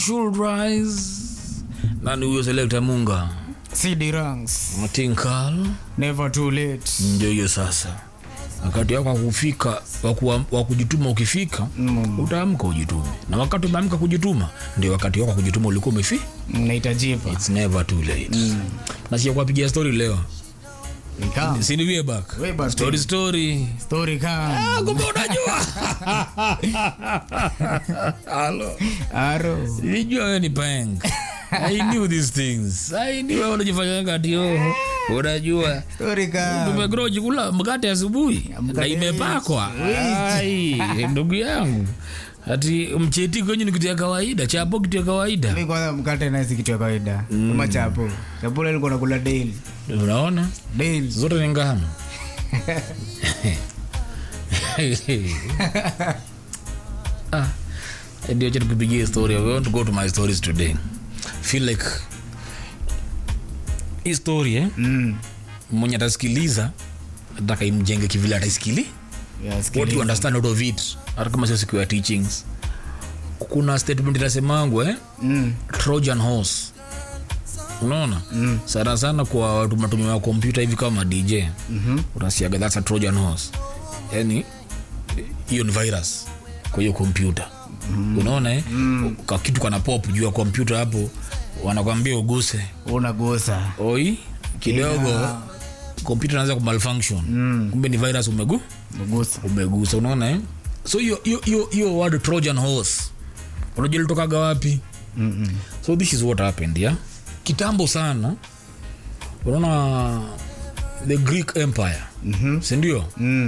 should rise. Nani huyo selector Munga? CD Ranks. Matinkal. Never too late. Ndio hiyo sasa. Wakati wako kufika, wa kujituma ukifika, utaamka ujitume. Na wakati umeamka kujituma, ndio wakati wako kujituma ulikuwa umefika. Unahitajika. It's never too late. Na sio kupigia story leo. Sini way back. Story. Story kama. Kumbe unajua. Aro. Nijua wewe ni peng. I knew these things. I knew wewe unajifanya kati yo. Unajua. Story kama. Tumegrow kula mkate asubuhi na imepakwa. Ai, ndugu yangu. Ati mcheti kwenye ni kitu ya kawaida, chapo kitu ya kawaida. Mimi kwanza mkate na si kitu ya kawaida. Kama chapo. Chapo ile nilikuwa nakula daily. Unaona? Daily. Zote ni ngano. Ndio chetu kupigia story. We want to go to my stories today. Feel like hii story mwenye atasikiliza nataka imjenge kivile atasikili. Yes, What you understand out of it. Hata kama sio siku ya teachings. Kuna statement inasemangu Trojan horse. Unaona? Sana sana kwa watu mnatumia kompyuta hivi kama DJ. Unasiaga that's a Trojan horse. Yani hiyo ni virus kwa hiyo kompyuta. Unaona kwa kitu kana pop juu ya kompyuta hapo wanakuambia uguse. Unagusa. Oi kidogo kompyuta inaanza ku malfunction. Kumbe ni virus umegusa. Unaona So hiyo word Trojan horse unajua ilitokaga wapi? So this is what happened kitambo sana. Unaona the Greek Empire. Si ndio?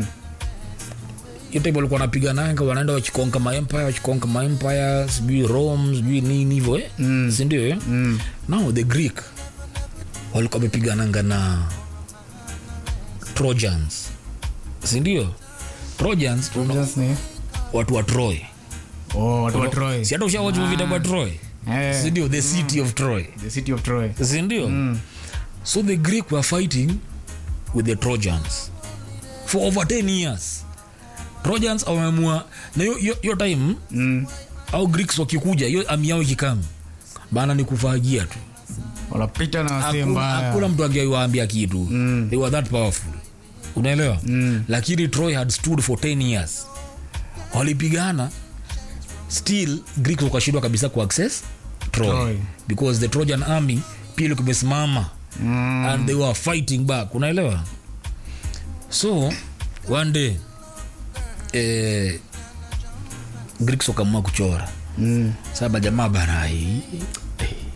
Yote walikuwa wanapigana wanaenda wachikonka ma empire, sijui Rome, sijui nini hivyo si ndio? Now the Greek walikuwa wamepigana na Trojans. Si ndio? Trojans ni watu wa Troy. Watu wa Troy. Si hata ushawaje vita vya Troy? Si ndio? The city of Troy. The city of Troy. Si ndio? So the Greek were fighting with the Trojans for over 10 years. Trojans wamemua na hiyo time au Greeks wakikuja hiyo ami yao ikikam bana ni kufagia tu. Wanapita na wasemba. Hakuna mtu angewaambia kitu. They were that powerful. Unaelewa? Lakini Troy had stood for 10 years. Walipigana still Greeks wakashindwa kabisa ku access Troy because the Trojan army pia ilikuwa imesimama and they were fighting back. Unaelewa? So one day Greeks wakaamua kuchora. Sasa jamaa barai